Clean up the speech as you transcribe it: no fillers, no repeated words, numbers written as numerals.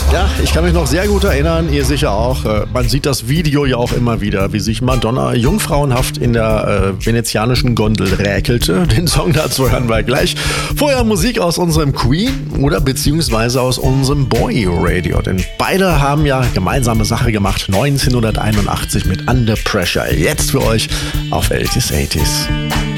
Ja, ich kann mich noch sehr gut erinnern, ihr sicher auch. Man sieht das Video ja auch immer wieder, wie sich Madonna jungfrauenhaft in der venezianischen Gondel räkelte. Den Song dazu hören wir gleich. Vorher Musik aus unserem Queen oder beziehungsweise aus unserem Boy Radio. Denn beide haben ja gemeinsame Sache gemacht, 1981 mit Under Pressure. Jetzt für euch auf 80s.